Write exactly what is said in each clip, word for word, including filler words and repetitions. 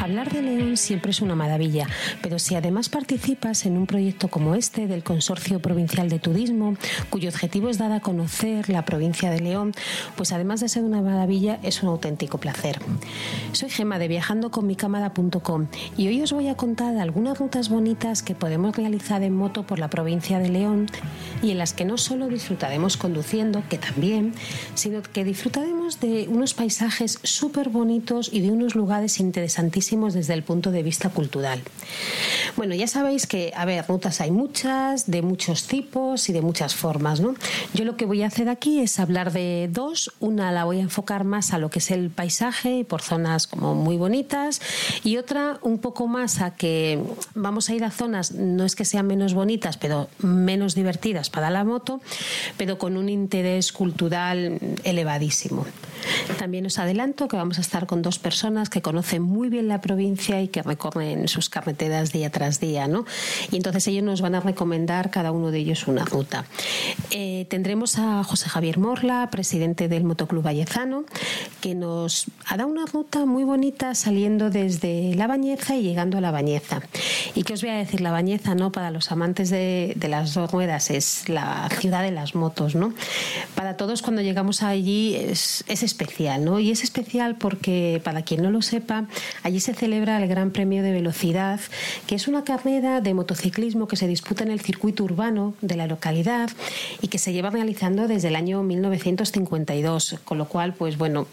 Hablar de León siempre es una maravilla, pero si además participas en un proyecto como este del Consorcio Provincial de Turismo, cuyo objetivo es dar a conocer la provincia de León, pues además de ser una maravilla, es un auténtico placer. Soy Gemma de viajando con mi cámara punto com y hoy os voy a contar algunas rutas bonitas que podemos realizar en moto por la provincia de León y en las que no solo disfrutaremos conduciendo, que también, sino que disfrutaremos de unos paisajes súper bonitos y de unos lugares interesantísimos desde el punto de vista cultural. Bueno, ya sabéis que, a ver, rutas hay muchas, de muchos tipos y de muchas formas, ¿no? Yo lo que voy a hacer aquí es hablar de dos. Una la voy a enfocar más a lo que es el paisaje, por zonas como muy bonitas, y otra un poco más a que vamos a ir a zonas, no es que sean menos bonitas, pero menos divertidas para la moto, pero con un interés cultural elevadísimo. También os adelanto que vamos a estar con dos personas que conocen muy bien la provincia y que recorren sus carreteras día tras día, ¿no? Y entonces ellos nos van a recomendar cada uno de ellos una ruta. Eh, tendremos a José Javier Morla, presidente del Motoclub Vallezano, que nos hará una ruta muy bonita saliendo desde La Bañeza y llegando a La Bañeza. ¿Y qué os voy a decir? La Bañeza, ¿no? Para los amantes de, de las dos ruedas es la ciudad de las motos, ¿no? Para todos cuando llegamos allí es, es especial, ¿no? Y es especial porque, para quien no lo sepa, allí se celebra el Gran Premio de Velocidad, que es una carrera de motociclismo que se disputa en el circuito urbano de la localidad y que se lleva realizando desde el año mil novecientos cincuenta y dos, con lo cual, pues bueno,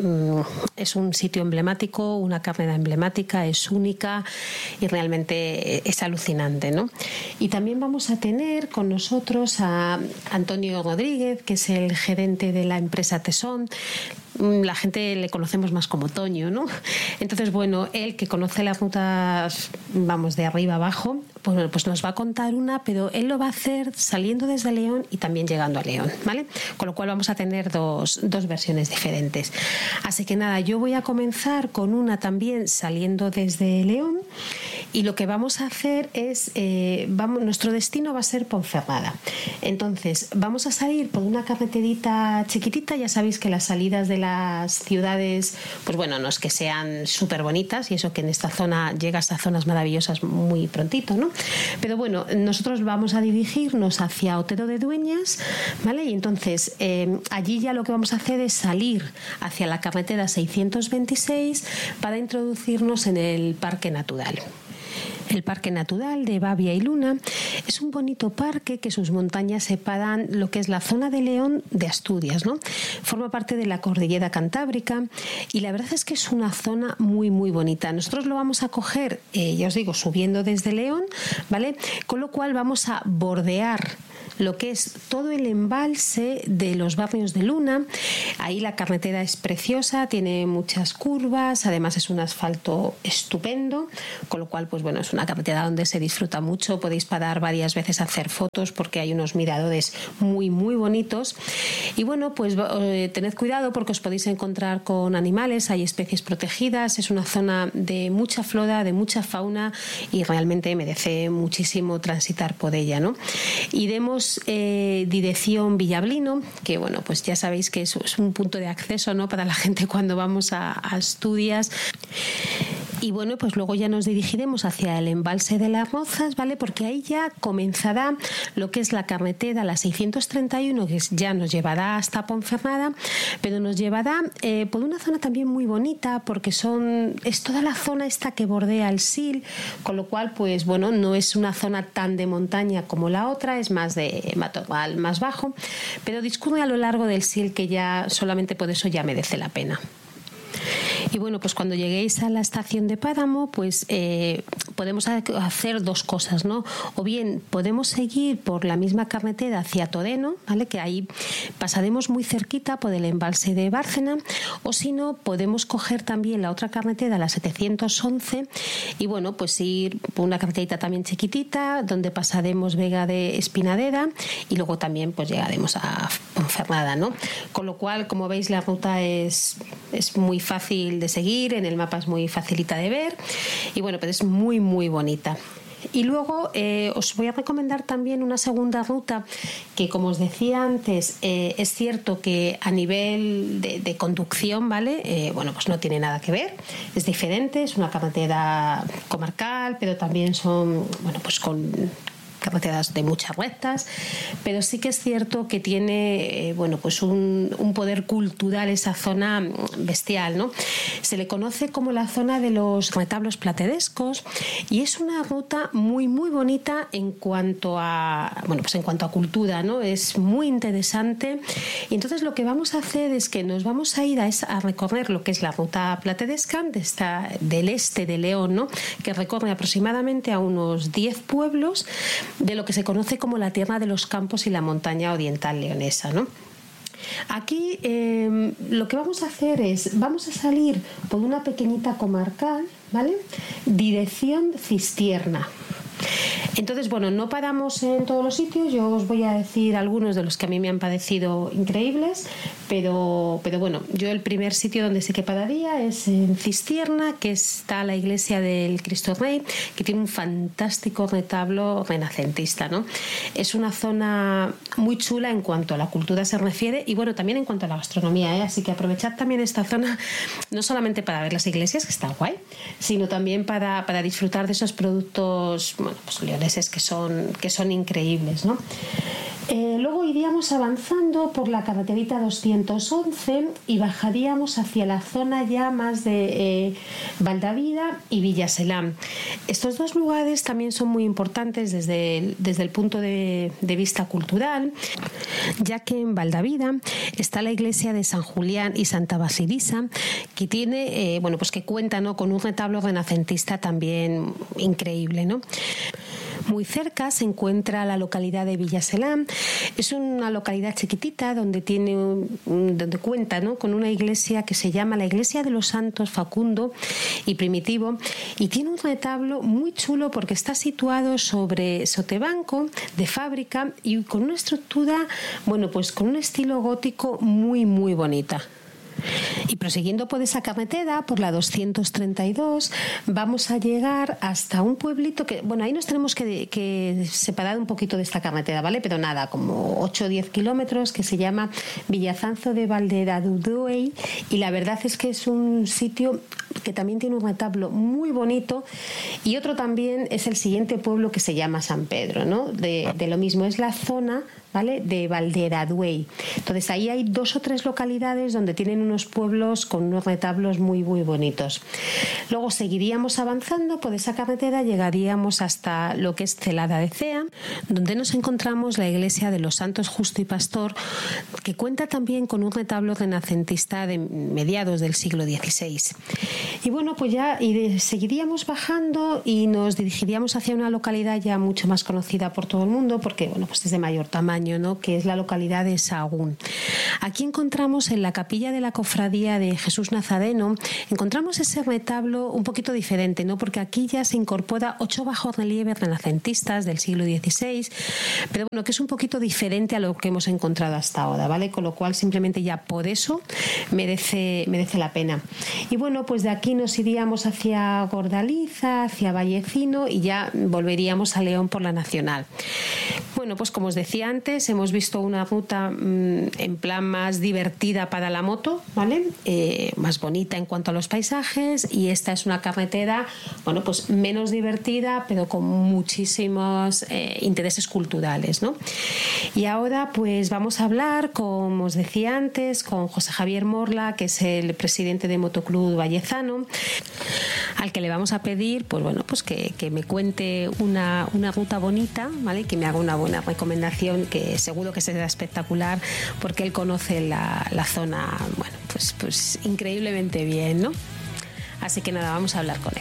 es un sitio emblemático, una carrera emblemática, es única y realmente es alucinante, ¿no? Y también vamos a tener con nosotros a Antonio Rodríguez, que es el gerente de la empresa Tesón. La gente le conocemos más como Toño, ¿no? Entonces, bueno, él que conoce las rutas, vamos, de arriba abajo, pues, bueno, pues nos va a contar una, pero él lo va a hacer saliendo desde León y también llegando a León, ¿vale? Con lo cual vamos a tener dos, dos versiones diferentes. Así que nada, yo voy a comenzar con una también saliendo desde León y lo que vamos a hacer es, eh, vamos, nuestro destino va a ser Ponferrada. Entonces, vamos a salir por una carreterita chiquitita, ya sabéis que las salidas de la las ciudades, pues bueno, no es que sean súper bonitas y eso que en esta zona llegas a zonas maravillosas muy prontito, ¿no? Pero bueno, nosotros vamos a dirigirnos hacia Otero de Dueñas, ¿vale? Y entonces eh, allí ya lo que vamos a hacer es salir hacia la carretera seiscientos veintiséis para introducirnos en el Parque Natural. El Parque Natural de Babia y Luna es un bonito parque que sus montañas separan lo que es la zona de León de Asturias, ¿no? Forma parte de la Cordillera Cantábrica y la verdad es que es una zona muy muy bonita. Nosotros lo vamos a coger, eh, ya os digo, subiendo desde León, ¿vale? Con lo cual vamos a bordear lo que es todo el embalse de los barrios de Luna. Ahí la carretera es preciosa, tiene muchas curvas, además es un asfalto estupendo, con lo cual, pues bueno, es una carretera donde se disfruta mucho. Podéis parar varias veces a hacer fotos porque hay unos miradores muy, muy bonitos. Y bueno, pues eh, tened cuidado porque os podéis encontrar con animales, hay especies protegidas, es una zona de mucha flora, de mucha fauna y realmente merece muchísimo transitar por ella, ¿no? Iremos Eh, dirección Villablino, que bueno, pues ya sabéis que eso es un punto de acceso, ¿no? Para la gente cuando vamos a, a Asturias. Y bueno, pues luego ya nos dirigiremos hacia el embalse de las Rozas, ¿vale? Porque ahí ya comenzará lo que es la carretera, la seiscientos treinta y uno, que ya nos llevará hasta Ponferrada, pero nos llevará eh, por una zona también muy bonita, porque son es toda la zona esta que bordea el Sil, con lo cual, pues bueno, no es una zona tan de montaña como la otra, es más de matorral más bajo, pero discurre a lo largo del Sil, que ya solamente por eso ya merece la pena. Y bueno, pues cuando lleguéis a la estación de Páramo, pues eh, podemos hacer dos cosas, ¿no? O bien podemos seguir por la misma carretera hacia Toreno, ¿vale? Que ahí pasaremos muy cerquita por el embalse de Bárcena, o si no, podemos coger también la otra carretera, la setecientos once, y bueno, pues ir por una carreterita también chiquitita, donde pasaremos Vega de Espinadera, y luego también pues llegaremos a Ponferrada, ¿no? Con lo cual, como veis, la ruta es, es muy fácil de seguir, en el mapa es muy facilita de ver y bueno, pero es muy muy bonita. Y luego eh, os voy a recomendar también una segunda ruta que, como os decía antes, eh, es cierto que a nivel de, de conducción, ¿vale? Eh, bueno, pues no tiene nada que ver, es diferente, es una carretera comarcal, pero también son, bueno, pues con carreteras de muchas rectas, pero sí que es cierto que tiene eh, bueno, pues un, un poder cultural esa zona bestial, ¿no? Se le conoce como la zona de los retablos platerescos y es una ruta muy muy bonita en cuanto a bueno, pues en cuanto a cultura, ¿no? Es muy interesante y entonces lo que vamos a hacer es que nos vamos a ir a, esa, a recorrer lo que es la ruta plateresca de esta, del este de León, ¿no? Que recorre aproximadamente a unos diez pueblos de lo que se conoce como la Tierra de los Campos y la Montaña Oriental Leonesa, ¿no? Aquí eh, lo que vamos a hacer es, vamos a salir por una pequeñita comarcal, ¿vale? Dirección Cistierna. Entonces, bueno, no paramos en todos los sitios, yo os voy a decir algunos de los que a mí me han parecido increíbles, pero, pero bueno, yo el primer sitio donde sí que pararía es en Cistierna, que está la iglesia del Cristo Rey, que tiene un fantástico retablo renacentista, ¿no? Es una zona muy chula en cuanto a la cultura se refiere y bueno, también en cuanto a la gastronomía, ¿eh? Así que aprovechad también esta zona, no solamente para ver las iglesias, que está guay, sino también para, para disfrutar de esos productos, bueno, pues leoneses que son, que son increíbles, ¿no? Eh, luego iríamos avanzando por la carreterita doscientos once y bajaríamos hacia la zona ya más de eh, Valdavida y Villaselán. Estos dos lugares también son muy importantes desde el, desde el punto de, de vista cultural, ya que en Valdavida está la iglesia de San Julián y Santa Basilisa, que tiene, eh, bueno, pues que cuenta, ¿no?, con un retablo renacentista también increíble, ¿no? Muy cerca se encuentra la localidad de Villaselán. Es una localidad chiquitita donde tiene un, donde cuenta, ¿no?, con una iglesia que se llama la Iglesia de los Santos Facundo y Primitivo y tiene un retablo muy chulo porque está situado sobre sotebanco de fábrica y con una estructura, bueno, pues con un estilo gótico muy muy bonita. Y prosiguiendo por esa carretera, por la doscientos treinta y dos, vamos a llegar hasta un pueblito que, bueno, ahí nos tenemos que, que separar un poquito de esta carretera, ¿vale? Pero nada, como ocho o diez kilómetros, que se llama Villazanzo de Valderaduey y la verdad es que es un sitio que también tiene un retablo muy bonito y otro también es el siguiente pueblo que se llama San Pedro, ¿no? De, de lo mismo, es la zona, ¿vale?, de Valderaduey. Entonces ahí hay dos o tres localidades donde tienen unos pueblos con unos retablos muy muy bonitos. Luego seguiríamos avanzando por esa carretera, llegaríamos hasta lo que es Celada de Cea, donde nos encontramos la iglesia de los Santos Justo y Pastor, que cuenta también con un retablo renacentista de mediados del siglo dieciséis. Y bueno, pues ya y seguiríamos bajando y nos dirigiríamos hacia una localidad ya mucho más conocida por todo el mundo, porque bueno, pues es de mayor tamaño, ¿no?, que es la localidad de Sahagún. Aquí encontramos en la capilla de la cofradía de Jesús Nazareno, encontramos ese retablo un poquito diferente, ¿no?, porque aquí ya se incorpora ocho bajorrelieves renacentistas del siglo dieciséis, pero bueno, que es un poquito diferente a lo que hemos encontrado hasta ahora, ¿vale? Con lo cual simplemente ya por eso merece, merece la pena. Y bueno, pues de aquí nos iríamos hacia Gordaliza, hacia Vallecino y ya volveríamos a León por la Nacional. Bueno, pues como os decía antes, hemos visto una ruta mmm, en plan más divertida para la moto, ¿vale? Eh, más bonita en cuanto a los paisajes y esta es una carretera, bueno, pues menos divertida, pero con muchísimos eh, intereses culturales, ¿no? Y ahora pues vamos a hablar, como os decía antes, con José Javier Morla, que es el presidente de Motoclub Vallezano, al que le vamos a pedir, pues bueno, pues que, que me cuente una, una ruta bonita, ¿vale? Que me haga una buena recomendación, que seguro que será espectacular, porque él conoce la, la zona, bueno, pues, pues increíblemente bien, ¿no? Así que nada, vamos a hablar con él.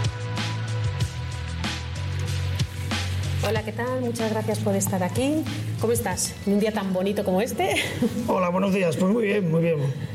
Hola, ¿qué tal? Muchas gracias por estar aquí. ¿cómo estás? En un día tan bonito como este. Hola, buenos días. Pues muy bien, muy bien.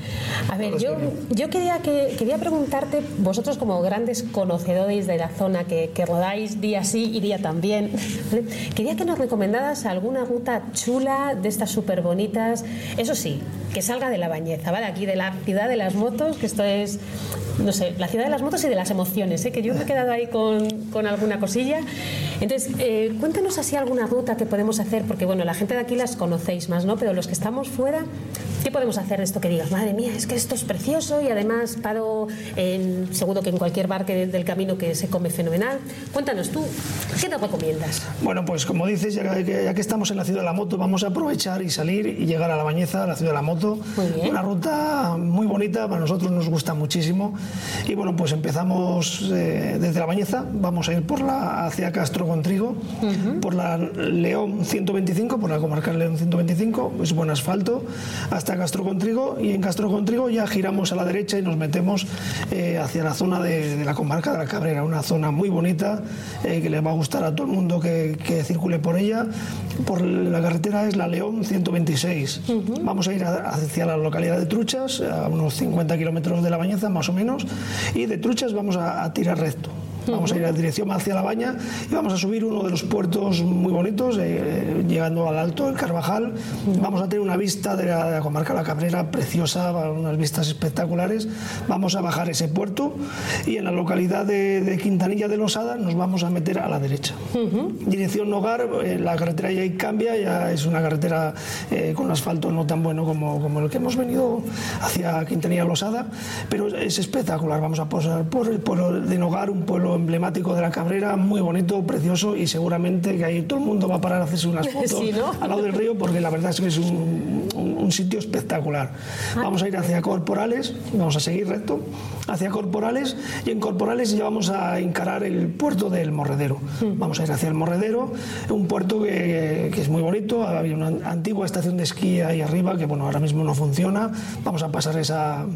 A ver, yo, yo quería, que, quería preguntarte, vosotros como grandes conocedores de la zona que, que rodáis día sí y día también, ¿vale? Quería que nos recomendaras alguna ruta chula de estas súper bonitas, eso sí, que salga de La Bañeza, ¿vale? Aquí de la ciudad de las motos, que esto es, no sé, la ciudad de las motos y de las emociones, ¿eh? Que yo me he quedado ahí con, con alguna cosilla. Entonces, eh, cuéntanos así alguna ruta que podemos hacer, porque bueno, la gente de aquí las conocéis más, ¿no? Pero los que estamos fuera, ¿qué podemos hacer de esto que digas? Madre mía, es que esto es precioso y además paro en, seguro que en cualquier bar que del camino que se come fenomenal. Cuéntanos tú, ¿qué te recomiendas? Bueno, pues como dices, ya que, ya que estamos en la ciudad de la moto, vamos a aprovechar y salir y llegar a La Bañeza, a la ciudad de la moto. Muy bien. Una ruta muy bonita, para nosotros nos gusta muchísimo. Y bueno, pues empezamos eh, desde La Bañeza, vamos a ir por la, hacia Castro Contrigo, uh-huh. por la León ciento veinticinco, por la comarcal León ciento veinticinco, es buen asfalto, hasta Castro Contrigo, y en Castro Contrigo ya giramos a la derecha y nos metemos eh, hacia la zona de, de la comarca de la Cabrera, una zona muy bonita eh, que le va a gustar a todo el mundo que, que circule por ella. Por la carretera es la León ciento veintiséis. Uh-huh. Vamos a ir a, hacia la localidad de Truchas, a unos cincuenta kilómetros de La Bañeza más o menos, y de Truchas vamos a, a tirar recto. Vamos a ir a dirección hacia La Baña y vamos a subir uno de los puertos muy bonitos, eh, llegando al Alto del Carvajal. Vamos a tener una vista de la, de la comarca de la Cabrera preciosa, unas vistas espectaculares. Vamos a bajar ese puerto y en la localidad de, de Quintanilla de Losada nos vamos a meter a la derecha. Uh-huh. Dirección Nogar, eh, la carretera ya cambia, ya es una carretera eh, con asfalto no tan bueno como, como el que hemos venido hacia Quintanilla de Losada, pero es espectacular. Vamos a pasar por el pueblo de Nogar, un pueblo emblemático de la Cabrera, muy bonito, precioso, y seguramente que ahí todo el mundo va a parar a hacerse unas fotos sí, ¿no? al lado del río, porque la verdad es que es un, un, un sitio espectacular. Vamos a ir hacia Corporales, vamos a seguir recto hacia Corporales, y en Corporales ya vamos a encarar el puerto del Morredero. Vamos a ir hacia el Morredero, un puerto que, que es muy bonito. Había una antigua estación de esquí ahí arriba que bueno, ahora mismo no funciona. Vamos a pasar esa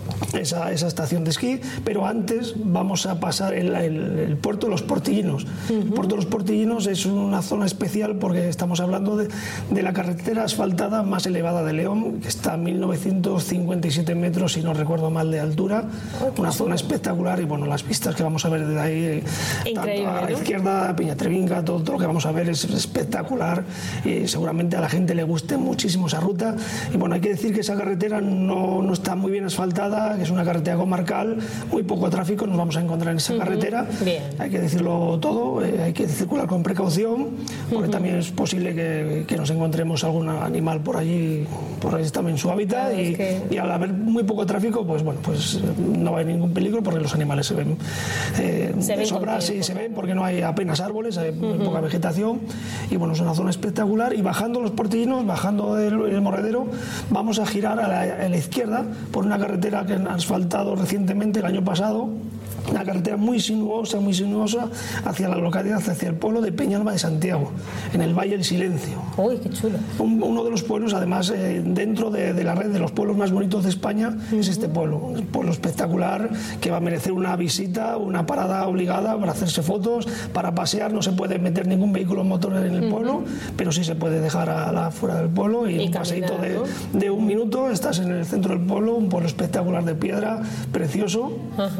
Esa, esa estación de esquí, pero antes vamos a pasar el, el, el puerto de los Portillinos. Uh-huh. El puerto de los Portillinos es una zona especial porque estamos hablando de, de la carretera asfaltada más elevada de León, que está a mil novecientos cincuenta y siete metros, si no recuerdo mal, de altura. Okay. Una zona espectacular, y bueno, las vistas que vamos a ver desde ahí, increíble, tanto a la ¿no? izquierda, Peñatrevinca, todo, todo lo que vamos a ver es espectacular, y seguramente a la gente le guste muchísimo esa ruta. Y bueno, hay que decir que esa carretera no, no está muy bien asfaltada, que es una carretera comarcal, muy poco tráfico nos vamos a encontrar en esa uh-huh. carretera. Bien. Hay que decirlo todo, eh, hay que circular con precaución, porque uh-huh. también es posible que, que nos encontremos algún animal por allí, por ahí también en su hábitat, claro, y, es que... y al haber muy poco tráfico, pues bueno, pues no hay ningún peligro, porque los animales se ven eh, se de sobra, sí, se ven, porque no hay apenas árboles, hay muy uh-huh. poca vegetación, y bueno, es una zona espectacular. Y bajando los Portillinos, bajando el, el Morredero, vamos a girar a la, a la izquierda por una carretera que han asfaltado recientemente el año pasado, una carretera muy sinuosa, muy sinuosa, hacia la localidad, hacia el pueblo de Peñalba de Santiago, en el Valle del Silencio. ¡Uy, qué chulo! Un, uno de los pueblos, además, eh, dentro de, de la red de los pueblos más bonitos de España, uh-huh. es este pueblo. Un pueblo espectacular que va a merecer una visita, una parada obligada para hacerse fotos, para pasear. No se puede meter ningún vehículo motor en el uh-huh. pueblo, pero sí se puede dejar a la, fuera del pueblo, y, y un caminar, paseíto de, ¿no? de un minuto, estás en el centro del pueblo, un pueblo espectacular de piedra, precioso. Uh-huh.